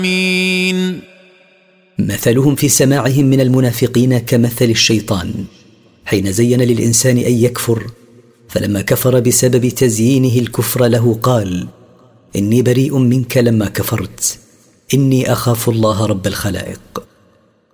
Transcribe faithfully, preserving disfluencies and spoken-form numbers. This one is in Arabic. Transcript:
مثلهم في سماعهم من المنافقين كمثل الشيطان حين زين للإنسان أن يكفر، فلما كفر بسبب تزيينه الكفر له قال: إني بريء منك لما كفرت، إني أخاف الله رب الخلائق.